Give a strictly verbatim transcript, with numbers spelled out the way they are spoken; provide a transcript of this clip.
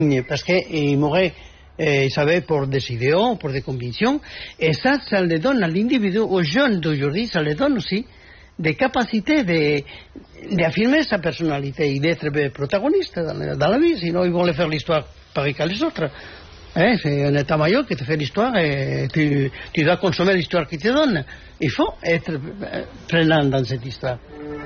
Parce qu'il m'aurait, euh, il savait pour des idéaux, pour des convictions, et ça, ça le donne à l'individu, aux jeunes d'aujourd'hui, ça le donne aussi des capacités d'affirmer sa personnalité et d'être protagoniste dans la, dans la vie, sinon ils vont faire l'histoire pareil que les autres. Hein, c'est un état-major qui te fait l'histoire et tu, tu dois consommer l'histoire qu'il te donne. Il faut être prenant dans cette histoire.